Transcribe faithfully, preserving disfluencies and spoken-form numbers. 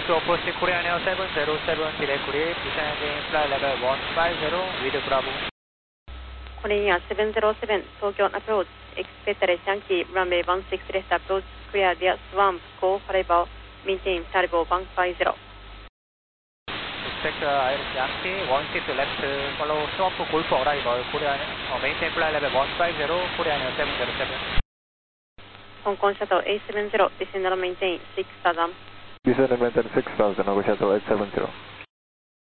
Tokyo approach Korean Air seven zero seven, direct Korea, descending flight level one five zero with Bravo. Korean Air seven zero seven, Tokyo approach, expect Yankee, runway one six left approach, clear the swamp, go for about, maintain flight level one five zero. Expect uh, Yankee, one six left, follow swamp, Golf arrival, Korean, uh, maintain flight level one five zero, Korean Air seven zero seven. Hong Kong Shuttle eight seven zero, descend and maintain six thousand. Descend and maintain six thousand, Hong Kong Shuttle eight seven zero.